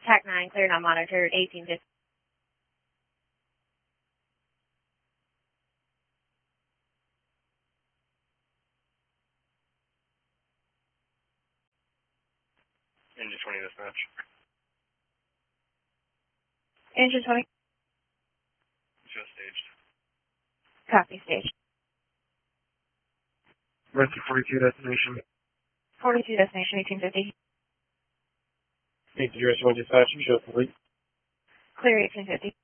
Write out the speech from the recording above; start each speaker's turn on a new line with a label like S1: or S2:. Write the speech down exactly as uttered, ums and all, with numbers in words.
S1: TAC nine, clear not monitored, eighteen fifty.
S2: Engine twenty dispatch.
S1: Engine twenty.
S2: Just staged.
S1: Copy, stage.
S3: Rescue forty-two destination.
S1: forty-two destination, eighteen fifty.
S3: eight zero one dispatch, show complete.
S1: Clear eighteen fifty.